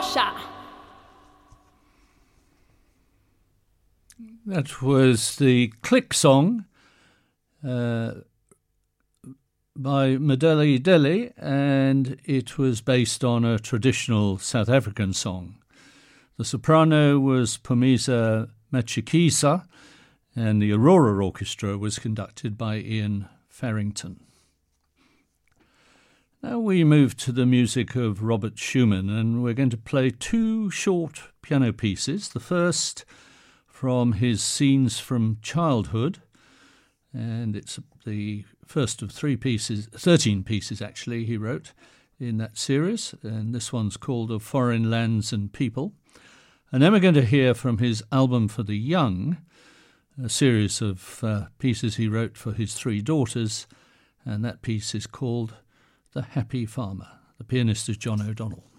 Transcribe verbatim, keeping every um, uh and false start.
Scotia. That was the Click Song uh, by Medeli Deli, and it was based on a traditional South African song. The soprano was Phumisa Machikisa, and the Aurora Orchestra was conducted by Ian Farrington. Now we move to the music of Robert Schumann, and we're going to play two short piano pieces. The first from his Scenes from Childhood, and it's the first of three pieces, thirteen pieces actually, he wrote in that series, and this one's called Of Foreign Lands and People. And then we're going to hear from his Album for the Young, a series of uh, pieces he wrote for his three daughters, and that piece is called The Happy Farmer. The pianist is John O'Donnell.